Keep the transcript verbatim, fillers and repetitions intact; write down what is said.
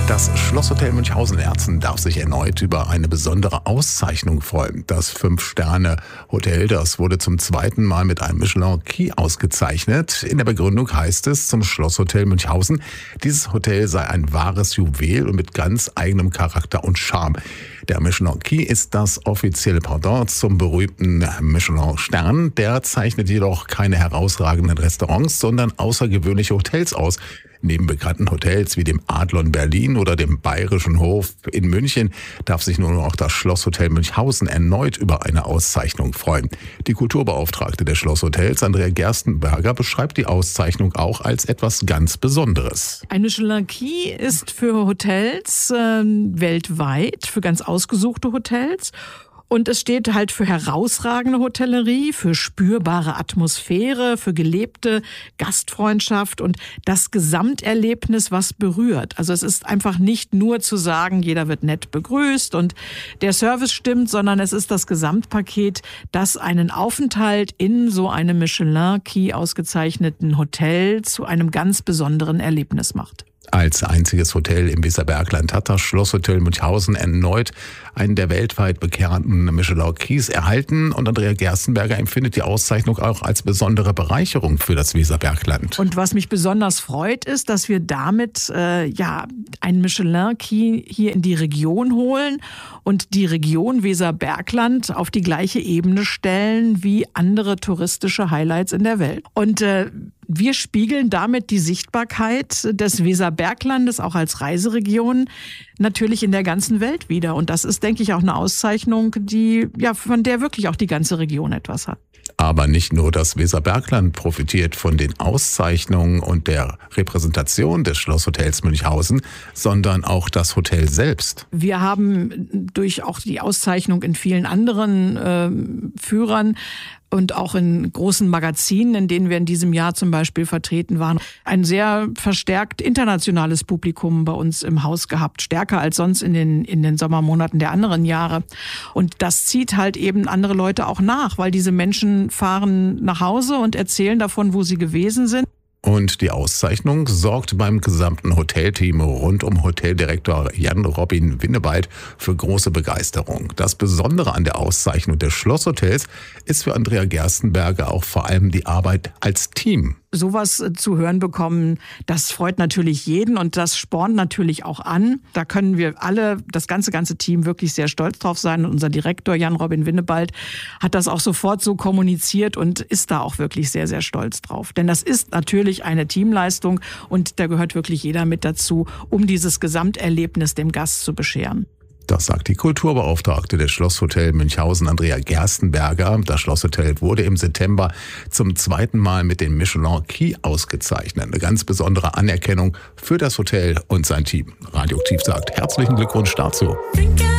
Das Schlosshotel Münchhausen-Lerzen darf sich erneut über eine besondere Auszeichnung freuen. Das Fünf-Sterne-Hotel, das wurde zum zweiten Mal mit einem Michelin Key ausgezeichnet. In der Begründung heißt es zum Schlosshotel Münchhausen, dieses Hotel sei ein wahres Juwel und mit ganz eigenem Charakter und Charme. Der Michelin Key ist das offizielle Pendant zum berühmten Michelin-Stern. Der zeichnet jedoch keine herausragenden Restaurants, sondern außergewöhnliche Hotels aus. Neben bekannten Hotels wie dem Adlon Berlin oder dem Bayerischen Hof in München darf sich nun auch das Schlosshotel Münchhausen erneut über eine Auszeichnung freuen. Die Kulturbeauftragte des Schlosshotels, Andrea Gerstenberger, beschreibt die Auszeichnung auch als etwas ganz Besonderes. Ein Michelin Key ist für Hotels äh, weltweit, für ganz ausgesuchte Hotels. Und es steht halt für herausragende Hotellerie, für spürbare Atmosphäre, für gelebte Gastfreundschaft und das Gesamterlebnis, was berührt. Also es ist einfach nicht nur zu sagen, jeder wird nett begrüßt und der Service stimmt, sondern es ist das Gesamtpaket, das einen Aufenthalt in so einem Michelin Key ausgezeichneten Hotel zu einem ganz besonderen Erlebnis macht. Als einziges Hotel im Weserbergland hat das Schlosshotel Münchhausen erneut einen der weltweit bekannten Michelin Keys erhalten und Andrea Gerstenberger empfindet die Auszeichnung auch als besondere Bereicherung für das Weserbergland. Und was mich besonders freut, ist, dass wir damit äh, ja einen Michelin Key hier in die Region holen und die Region Weserbergland auf die gleiche Ebene stellen wie andere touristische Highlights in der Welt. Und äh, wir spiegeln damit die Sichtbarkeit des Weserberglandes auch als Reiseregion natürlich in der ganzen Welt wider. Und das ist, denke ich, auch eine Auszeichnung, die ja von der wirklich auch die ganze Region etwas hat. Aber nicht nur das Weserbergland profitiert von den Auszeichnungen und der Repräsentation des Schlosshotels Münchhausen, sondern auch das Hotel selbst. Wir haben durch auch die Auszeichnung in vielen anderen äh, Führern und auch in großen Magazinen, in denen wir in diesem Jahr zum Beispiel vertreten waren, ein sehr verstärkt internationales Publikum bei uns im Haus gehabt, stärker als sonst in den, in den Sommermonaten der anderen Jahre. Und das zieht halt eben andere Leute auch nach, weil diese Menschen fahren nach Hause und erzählen davon, wo sie gewesen sind. Und die Auszeichnung sorgt beim gesamten Hotelteam rund um Hoteldirektor Jan-Robin Winnebald für große Begeisterung. Das Besondere an der Auszeichnung des Schlosshotels ist für Andrea Gerstenberger auch vor allem die Arbeit als Team. Sowas zu hören bekommen, das freut natürlich jeden und das spornt natürlich auch an. Da können wir alle, das ganze, ganze Team wirklich sehr stolz drauf sein. Und unser Direktor Jan-Robin Winnebald hat das auch sofort so kommuniziert und ist da auch wirklich sehr, sehr stolz drauf. Denn das ist natürlich eine Teamleistung und da gehört wirklich jeder mit dazu, um dieses Gesamterlebnis dem Gast zu bescheren. Das sagt die Kulturbeauftragte des Schlosshotel Münchhausen, Andrea Gerstenberger. Das Schlosshotel wurde im September zum zweiten Mal mit dem Michelin Key ausgezeichnet. Eine ganz besondere Anerkennung für das Hotel und sein Team. Radioaktiv sagt herzlichen Glückwunsch dazu.